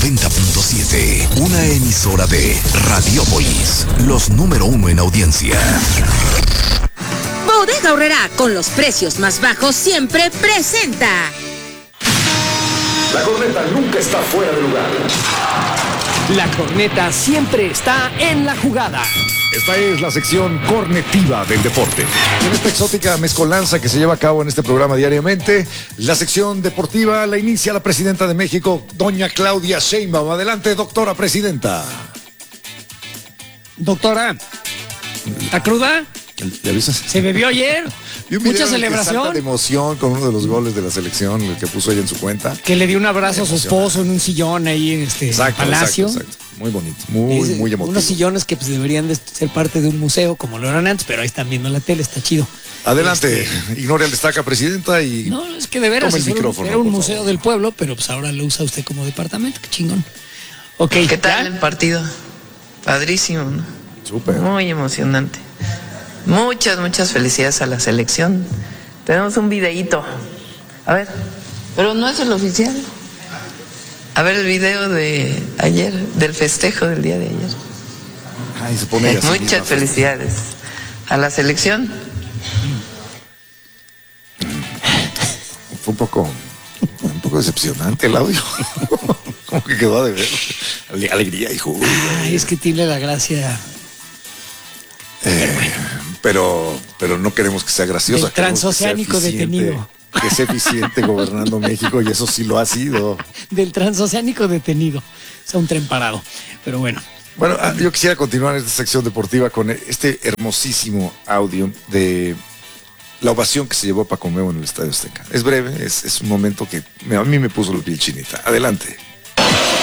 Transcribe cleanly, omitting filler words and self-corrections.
90.7, una emisora de Radiopolis, los número 1 en audiencia. Bodega Aurrerá, con los precios más bajos siempre presenta. La corneta nunca está fuera de lugar. La corneta siempre está en la jugada. Esta es la sección cornetiva del deporte. En esta exótica mezcolanza que se lleva a cabo en este programa diariamente, la sección deportiva la inicia la presidenta de México, doña Claudia Sheinbaum. Adelante, doctora presidenta. Doctora, ¿está cruda? ¿Le avisas? ¿Se bebió ayer? Mucha celebración. Salta de emoción con uno de los goles de la selección, el que puso ella en su cuenta. Que le dio un abrazo a su esposo en un sillón ahí en Palacio. Exacto. Muy bonito, muy emotivo. Unos sillones que pues deberían de ser parte de un museo como lo eran antes, pero ahí están viendo la tele, está chido. Adelante, ignore el destaca, presidenta, y no, es que de veras tome el micrófono, era un museo del pueblo, pero pues ahora lo usa usted como departamento, qué chingón. Okay, ¿qué tal el partido? Padrísimo, ¿no? Súper. Muy emocionante. Muchas felicidades a la selección. Tenemos un videíto. A ver, pero no es el oficial. A ver el video de ayer, del festejo del día de ayer. Ay, se pone así. Muchas felicidades a la selección. Fue un poco decepcionante el audio. Como que quedó a deber. Alegría y jugo. Ay, es que tiene la gracia. Pero no queremos que sea graciosa. El transoceánico detenido. Que sea eficiente gobernando México, y eso sí lo ha sido. Del transoceánico detenido. O sea, un tren parado. Pero bueno. Bueno, yo quisiera continuar esta sección deportiva con este hermosísimo audio de la ovación que se llevó a Paco Memo en el Estadio Azteca. Es breve, es un momento que a mí me puso la piel chinita. Adelante.